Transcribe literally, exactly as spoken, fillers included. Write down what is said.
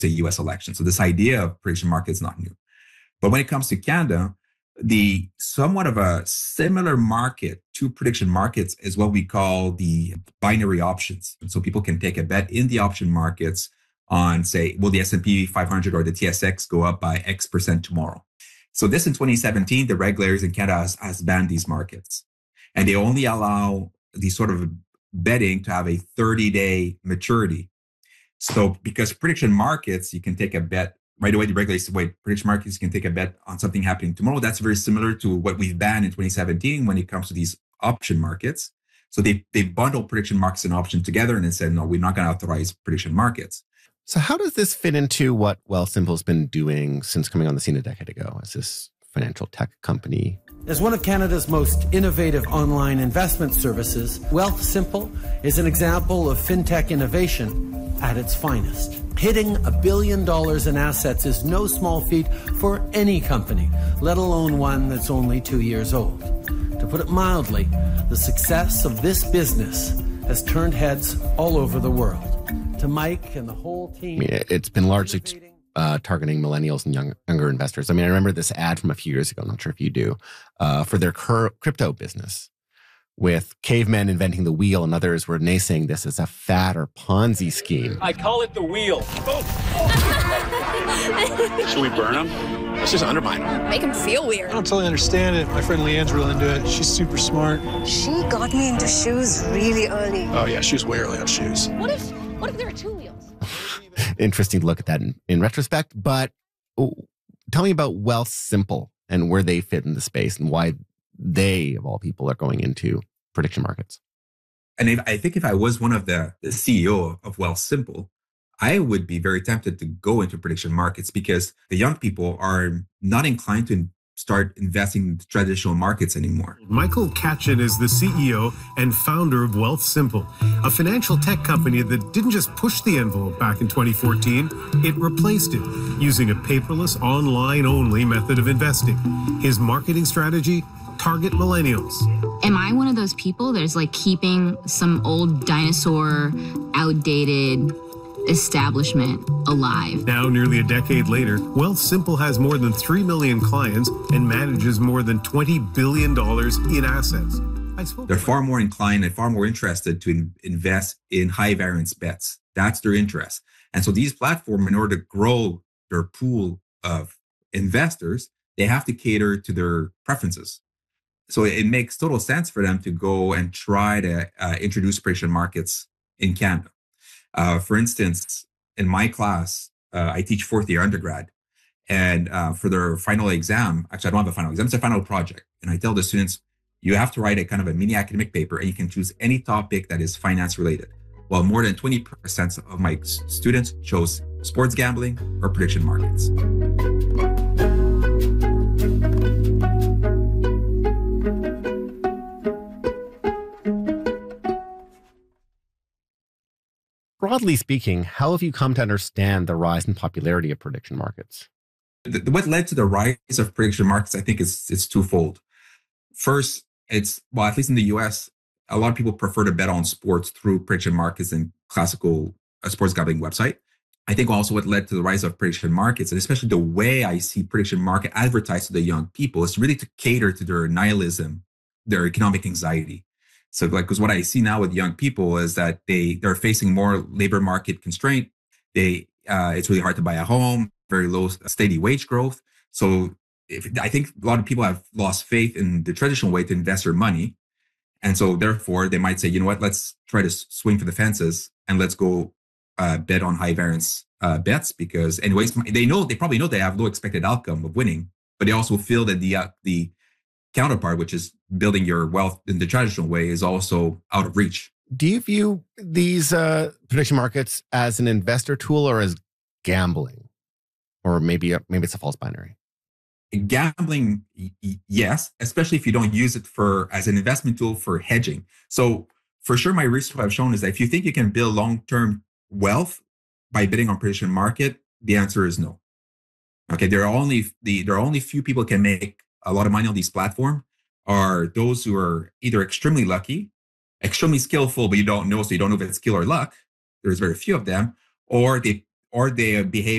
the U S election. So this idea of prediction market is not new. But when it comes to Canada, the somewhat of a similar market to prediction markets is what we call the binary options. And so people can take a bet in the option markets on, say, will the S and P five hundred or the T S X go up by X percent tomorrow? So this in twenty seventeen, the regulators in Canada has, has banned these markets. And they only allow these sort of betting to have a thirty-day maturity. So because prediction markets, you can take a bet right away. The regulators say, wait, prediction markets, you can take a bet on something happening tomorrow. That's very similar to what we've banned in twenty seventeen when it comes to these option markets. So they they bundle prediction markets and options together and then said, no, we're not going to authorize prediction markets. So how does this fit into what Wealthsimple's been doing since coming on the scene a decade ago as this financial tech company? As one of Canada's most innovative online investment services, Wealthsimple is an example of fintech innovation at its finest. Hitting a billion dollars in assets is no small feat for any company, let alone one that's only two years old. To put it mildly, the success of this business has turned heads all over the world. To Mike and the whole team. I mean, it's been largely uh, targeting millennials and young, younger investors. I mean, I remember this ad from a few years ago, I'm not sure if you do, uh, for their cur- crypto business with cavemen inventing the wheel and others were naysaying this as a fad or Ponzi scheme. I call it the wheel. Should we burn them? Let's just undermine them. Make them feel weird. I don't totally understand it. My friend Leanne's real into it. She's super smart. She got me into shoes really early. Oh yeah, she was way early on shoes. What if, what if there are two wheels? Interesting to look at that in, in retrospect. But oh, tell me about Wealthsimple and where they fit in the space and why they, of all people, are going into prediction markets. And if, I think if I was one of the, the C E O of Wealthsimple, I would be very tempted to go into prediction markets because the young people are not inclined to start investing in traditional markets anymore. Michael Katchen is the C E O and founder of Wealthsimple, a financial tech company that didn't just push the envelope back in twenty fourteen, it replaced it using a paperless, online-only method of investing. His marketing strategy, target millennials. Am I one of those people that's like keeping some old dinosaur, outdated establishment alive? Now, nearly a decade later, Wealthsimple has more than three million clients and manages more than twenty billion dollars in assets. They're far more inclined and far more interested to in- invest in high variance bets. That's their interest. And so these platforms, in order to grow their pool of investors, they have to cater to their preferences. So it makes total sense for them to go and try to uh, introduce prediction markets in Canada. Uh, for instance, in my class, uh, I teach fourth year undergrad. And uh, for their final exam, actually, I don't have a final exam, it's a final project. And I tell the students, you have to write a kind of a mini academic paper and you can choose any topic that is finance related. Well, more than twenty percent of my students chose sports gambling or prediction markets. Broadly speaking, how have you come to understand the rise in popularity of prediction markets? The, what led to the rise of prediction markets, I think, is it's twofold. First, it's, well, at least in the U S, a lot of people prefer to bet on sports through prediction markets than classical uh, sports gambling website. I think also what led to the rise of prediction markets, and especially the way I see prediction market advertised to the young people, is really to cater to their nihilism, their economic anxiety. So like, because what I see now with young people is that they, they're facing more labor market constraint. They, uh, it's really hard to buy a home, very low steady wage growth. So if, I think a lot of people have lost faith in the traditional way to invest their money. And so therefore they might say, you know what, let's try to swing for the fences and let's go uh, bet on high variance uh, bets, because anyways, they know, they probably know they have low expected outcome of winning, but they also feel that the, uh, the counterpart, which is building your wealth in the traditional way, is also out of reach. Do you view these uh, prediction markets as an investor tool or as gambling? Or maybe, a, maybe it's a false binary? Gambling, yes, especially if you don't use it for as an investment tool for hedging. So for sure, my research have shown is that if you think you can build long-term wealth by bidding on prediction market, the answer is no. Okay, there are only the there are only few people can make a lot of money on these platforms are those who are either extremely lucky, extremely skillful, but you don't know, so you don't know if it's skill or luck. There's very few of them, or they or they behave